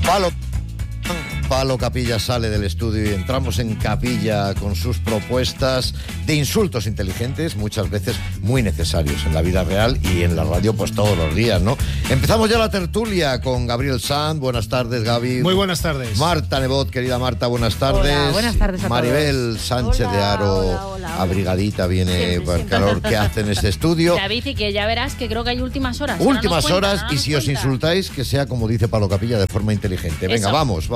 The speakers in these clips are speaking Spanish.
Palo Capilla sale del estudio y entramos en Capilla con sus propuestas de insultos inteligentes, muchas veces muy necesarios en la vida real y en la radio pues todos los días, ¿no? Empezamos ya la tertulia con Gabriel Sanz. Buenas tardes, Gaby. Muy buenas tardes. Marta Nebot, querida Marta, buenas tardes. Hola, buenas tardes a Maribel todos. Sánchez Hola, de Haro, hola. abrigadita, viene por el calor que hace en este estudio. David, y que ya verás que creo que hay últimas horas. Últimas No nos horas, cuenta, y si os insultáis, que sea como dice Palo Capilla, de forma inteligente. Venga, Eso. vamos.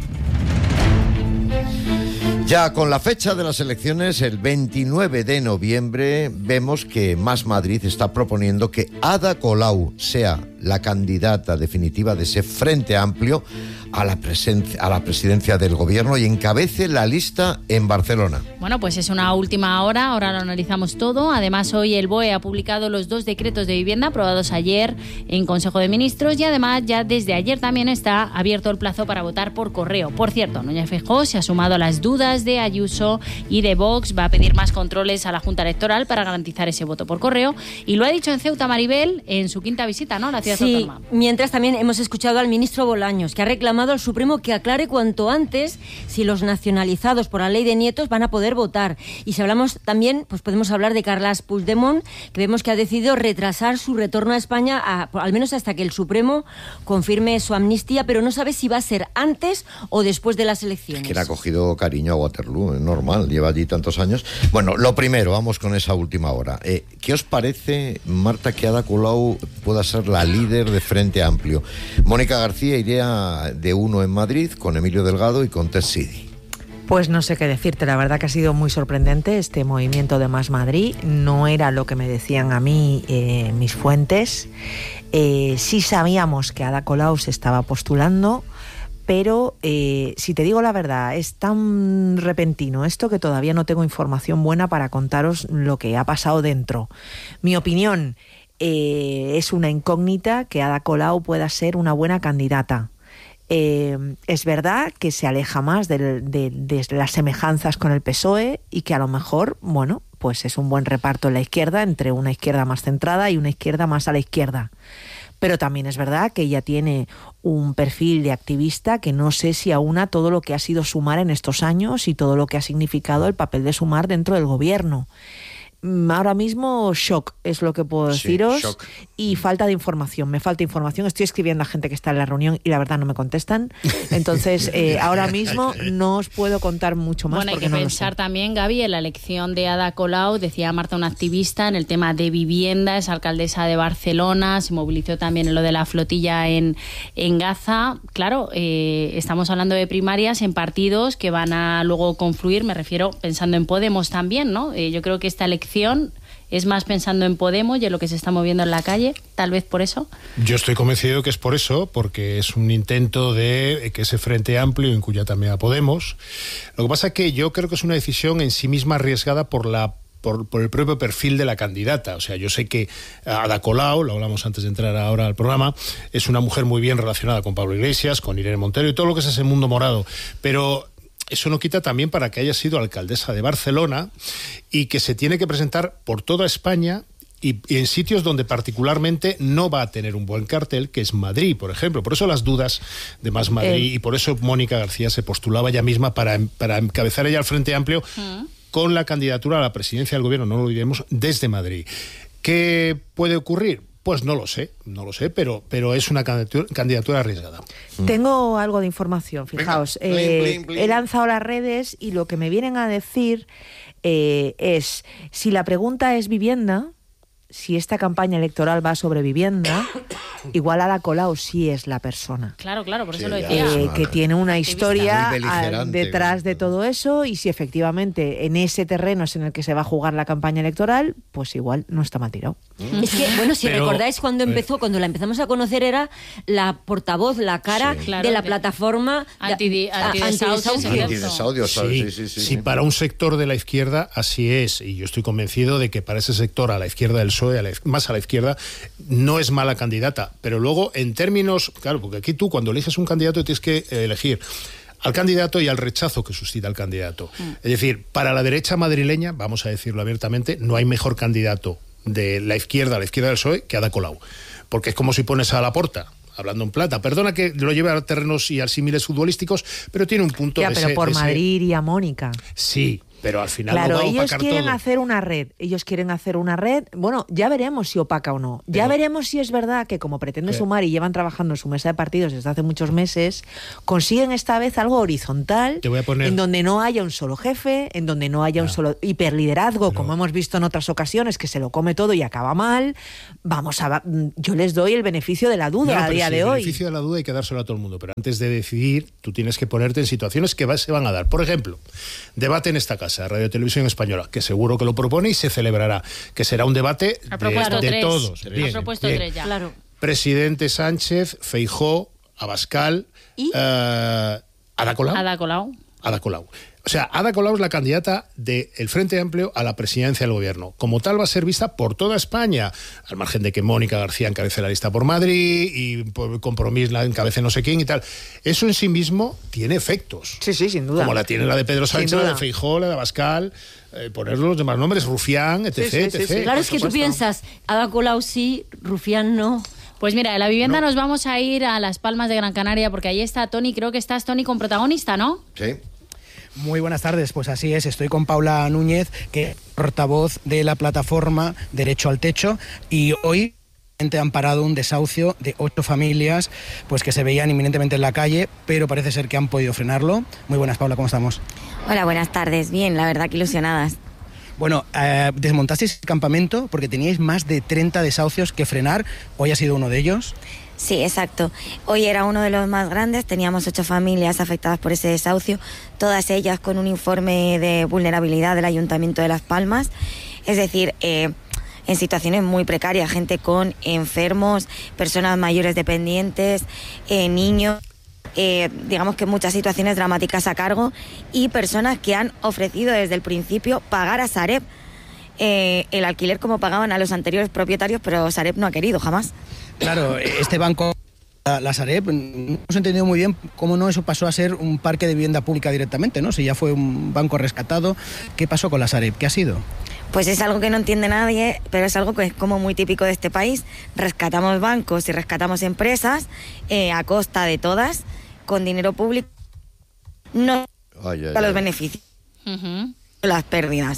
Ya con la fecha de las elecciones, el 29 de noviembre, vemos que Más Madrid está proponiendo que Ada Colau sea la candidata definitiva de ese Frente Amplio a la presidencia del gobierno y encabece la lista en Barcelona. Bueno, pues es una última hora, ahora lo analizamos todo. Además, hoy el BOE ha publicado los 2 decretos de vivienda aprobados ayer en Consejo de Ministros y además ya desde ayer también está abierto el plazo para votar por correo. Por cierto, Núñez Feijóo se ha sumado a las dudas de Ayuso y de Vox, va a pedir más controles a la Junta Electoral para garantizar ese voto por correo y lo ha dicho en Ceuta, Maribel, en su quinta visita, ¿no?, a la ciudad autónoma. Mientras también hemos escuchado al ministro Bolaños, que ha reclamado al Supremo que aclare cuanto antes si los nacionalizados por la ley de nietos van a poder votar. Y si hablamos también, pues podemos hablar de Carles Puigdemont, que vemos que ha decidido retrasar su retorno a España, al menos hasta que el Supremo confirme su amnistía, pero no sabe si va a ser antes o después de las elecciones. Es que le ha cogido cariño a Waterloo, es normal, lleva allí tantos años. Bueno, lo primero, vamos con esa última hora. ¿Qué os parece, Marta, que Ada Colau pueda ser la líder de Frente Amplio? Mónica García iría de uno en Madrid con Emilio Delgado y con Ted Sidi. Pues no sé qué decirte, la verdad que ha sido muy sorprendente este movimiento de Más Madrid, no era lo que me decían a mí mis fuentes. Sí sabíamos que Ada Colau se estaba postulando, pero si te digo la verdad, es tan repentino esto que todavía no tengo información buena para contaros lo que ha pasado dentro. Mi opinión, es una incógnita que Ada Colau pueda ser una buena candidata. Es verdad que se aleja más de las semejanzas con el PSOE y que a lo mejor, bueno, pues es un buen reparto en la izquierda entre una izquierda más centrada y una izquierda más a la izquierda. Pero también es verdad que ella tiene un perfil de activista que no sé si aúna todo lo que ha sido Sumar en estos años y todo lo que ha significado el papel de Sumar dentro del gobierno. Ahora mismo shock es lo que puedo deciros, shock. Y falta de información, me falta información, estoy escribiendo a gente que está en la reunión y la verdad no me contestan, entonces ahora mismo no os puedo contar mucho más. Bueno, hay porque que no pensar lo sé. también, Gaby, en la elección de Ada Colau, decía Marta, una activista en el tema de vivienda, es alcaldesa de Barcelona, se movilizó también en lo de la flotilla en Gaza. Claro, estamos hablando de primarias en partidos que van a luego confluir, me refiero pensando en Podemos también, ¿no? Yo creo que esta elección es más pensando en Podemos y en lo que se está moviendo en la calle, tal vez por eso. Yo estoy convencido que es por eso, porque es un intento de que ese Frente Amplio incluya también a Podemos. Lo que pasa es que yo creo que es una decisión en sí misma arriesgada por el propio perfil de la candidata. O sea, yo sé que Ada Colau, lo hablamos antes de entrar ahora al programa, es una mujer muy bien relacionada con Pablo Iglesias, con Irene Montero y todo lo que es ese mundo morado, pero eso no quita también para que haya sido alcaldesa de Barcelona y que se tiene que presentar por toda España y en sitios donde particularmente no va a tener un buen cartel, que es Madrid, por ejemplo. Por eso las dudas de Más Madrid y por eso Mónica García se postulaba ella misma para encabezar ella al Frente Amplio con la candidatura a la presidencia del gobierno, no lo olvidemos, desde Madrid. ¿Qué puede ocurrir? Pues no lo sé, pero es una candidatura arriesgada. Tengo algo de información, fijaos. Venga, he lanzado las redes y lo que me vienen a decir es, si la pregunta es vivienda, si esta campaña electoral va sobre vivienda, igual Ada Colau sí es la persona. Claro, por eso Sí, lo ya. decía. Que tiene una historia Muy beligerante, detrás de todo eso, y si efectivamente en ese terreno es en el que se va a jugar la campaña electoral, pues igual no está mal tirado. Es que, bueno, si Pero, recordáis cuando empezó, cuando la empezamos a conocer, era la portavoz, la cara Claro, de la de- plataforma antidesahucios, antidesahucios. Sí. Para un sector de la izquierda así es, y yo estoy convencido de que para ese sector, a la izquierda del PSOE, más a la izquierda, no es mala candidata, pero luego en términos, claro, porque aquí tú cuando eliges un candidato tienes que elegir al candidato y al rechazo que suscita el candidato. Es decir, para la derecha madrileña, vamos a decirlo abiertamente, no hay mejor candidato de la izquierda a la izquierda del PSOE que Ada Colau, porque es como si pones a Laporta hablando en plata. Perdona que lo lleve a terrenos y a símiles futbolísticos, pero tiene un punto ya, de pero ese, por de ese... Madrid iría Mónica. Sí, pero al final claro, no va a ellos opacar quieren todo. hacer una red. Ellos quieren hacer una red. Bueno, ya veremos si opaca o no. Ya veremos si es verdad que como pretende sumar y llevan trabajando en su mesa de partidos desde hace muchos meses, consiguen esta vez algo horizontal, Te voy a poner... en donde no haya un solo jefe, en donde no haya un solo hiperliderazgo, como hemos visto en otras ocasiones, que se lo come todo y acaba mal. Yo les doy el beneficio de la duda a día de hoy. El beneficio de la duda hay que dárselo a todo el mundo, pero antes de decidir, tú tienes que ponerte en situaciones que se van a dar. Por ejemplo, debate en esta casa, Radio Televisión Española, que seguro que lo propone y se celebrará, que será un debate de todos. Ha propuesto tres ya. Claro. Presidente Sánchez, Feijóo, Abascal, ¿Y? Ada Colau. O sea, Ada Colau es la candidata del Frente Amplio a la presidencia del gobierno. Como tal va a ser vista por toda España, al margen de que Mónica García encabece la lista por Madrid y por Compromís la encabece no sé quién y tal. Eso en sí mismo tiene efectos. Sí, sin duda. Como la tiene la de Pedro Sánchez, la de Feijóo, la de Abascal, poner los demás nombres, Rufián, etc. Sí. Claro, es que tú piensas, Ada Colau sí, Rufián no. Pues mira, de la vivienda nos vamos a ir a Las Palmas de Gran Canaria, porque ahí está Tony. Creo que estás, Tony, con protagonista, ¿no? Sí. Muy buenas tardes, pues así es, estoy con Paula Núñez, que es portavoz de la plataforma Derecho al Techo, y hoy han parado un desahucio de 8 familias pues que se veían inminentemente en la calle, pero parece ser que han podido frenarlo. Muy buenas, Paula, ¿cómo estamos? Hola, buenas tardes, bien, la verdad que ilusionadas. Bueno, desmontasteis el campamento porque teníais más de 30 desahucios que frenar, hoy ha sido uno de ellos. Sí, exacto. Hoy era uno de los más grandes, teníamos 8 familias afectadas por ese desahucio, todas ellas con un informe de vulnerabilidad del Ayuntamiento de Las Palmas, es decir, en situaciones muy precarias, gente con enfermos, personas mayores dependientes, niños, digamos que muchas situaciones dramáticas a cargo, y personas que han ofrecido desde el principio pagar a Sareb el alquiler como pagaban a los anteriores propietarios, pero Sareb no ha querido jamás. Claro, este banco, la Sareb, no hemos entendido muy bien cómo no eso pasó a ser un parque de vivienda pública directamente, ¿no? Si ya fue un banco rescatado, ¿qué pasó con la Sareb? ¿Qué ha sido? Pues es algo que no entiende nadie, pero es algo que es como muy típico de este país. Rescatamos bancos y rescatamos empresas a costa de todas, con dinero público, no a los beneficios, las pérdidas.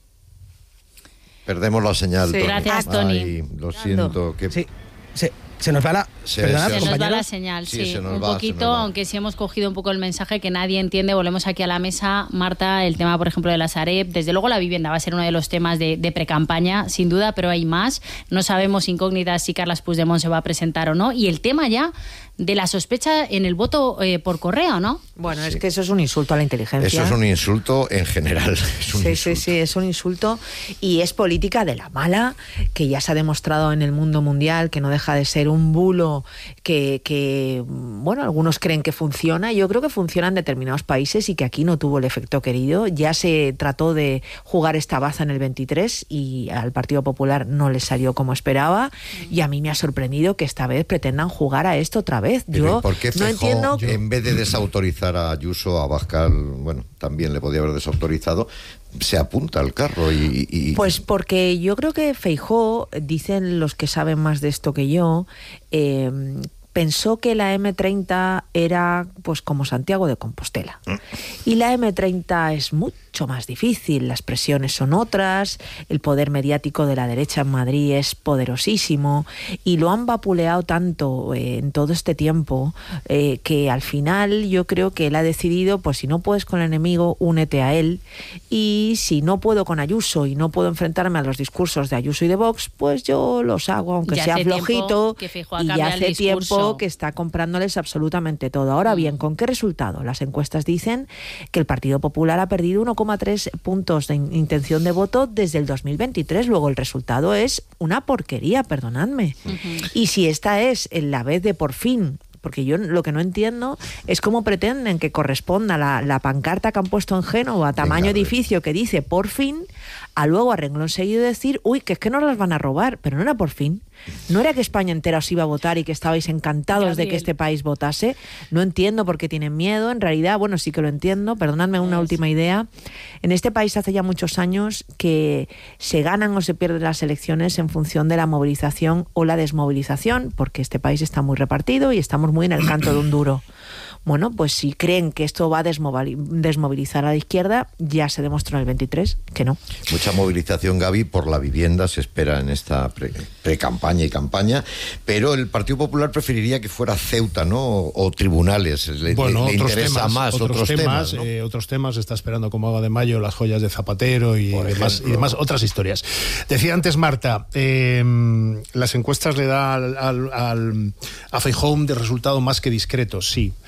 Perdemos la señal, Sí, Tony. gracias, Tony. Ay, lo siento. Que... Sí, se nos va la... Se Perdonad, Se nos va compañeros. la señal, Sí, sí, se nos un va, se poquito, nos va. aunque sí hemos cogido un poco el mensaje que nadie entiende. Volvemos aquí a la mesa, Marta, el tema, por ejemplo, de la Sareb. Desde luego la vivienda va a ser uno de los temas de precampaña, sin duda, pero hay más. No sabemos, incógnitas, si Carles Puigdemont se va a presentar o no. Y el tema ya de la sospecha en el voto por correo, ¿no? Bueno, es que eso es un insulto a la inteligencia. Eso es un insulto en general. Es un insulto. Sí, es un insulto y es política de la mala, que ya se ha demostrado en el mundo mundial que no deja de ser un bulo que bueno, algunos creen que funciona. Yo creo que funciona en determinados países y que aquí no tuvo el efecto querido. Ya se trató de jugar esta baza en el 23 y al Partido Popular no le salió como esperaba, y a mí me ha sorprendido que esta vez pretendan jugar a esto otra vez. Pero Yo ¿por qué no Feijóo, entiendo que... en vez de desautorizar a Ayuso, a Abascal, bueno, también le podía haber desautorizado, se apunta al carro y... Pues porque yo creo que Feijóo, dicen los que saben más de esto que yo, pensó que la M30 era pues como Santiago de Compostela. Y la M30 es mucho más difícil, las presiones son otras, el poder mediático de la derecha en Madrid es poderosísimo, y lo han vapuleado tanto en todo este tiempo que al final yo creo que él ha decidido, pues si no puedes con el enemigo, únete a él, y si no puedo con Ayuso y no puedo enfrentarme a los discursos de Ayuso y de Vox, pues yo los hago, aunque Ya sea hace tiempo flojito, que Feijóo ha y ya cambiado el hace tiempo discurso. que está comprándoles absolutamente todo. Ahora bien, ¿con qué resultado? Las encuestas dicen que el Partido Popular ha perdido 1,3 puntos de intención de voto desde el 2023. Luego el resultado es una porquería, perdonadme. Y si esta es la vez de por fin, porque yo lo que no entiendo es cómo pretenden que corresponda la pancarta que han puesto en Génova, tamaño edificio, que dice por fin, a luego a renglón seguido decir, uy, que es que nos las van a robar, pero no era por fin. ¿No era que España entera os iba a votar y que estabais encantados de que este país votase? No entiendo por qué tienen miedo. En realidad, bueno, sí que lo entiendo. Perdonadme una última idea. En este país hace ya muchos años que se ganan o se pierden las elecciones en función de la movilización o la desmovilización, porque este país está muy repartido y estamos muy en el canto de un duro. Bueno, pues si creen que esto va a desmovilizar a la izquierda, ya se demostró en el 23 que no. Mucha movilización, Gaby, por la vivienda se espera en esta pre-campaña y campaña, pero el Partido Popular preferiría que fuera Ceuta, ¿no? O tribunales. Le interesa más otros temas, ¿no? Otros temas, está esperando como agua de mayo las joyas de Zapatero y demás otras historias. Decía antes Marta, las encuestas le da a Feijóo de resultado más que discreto, sí.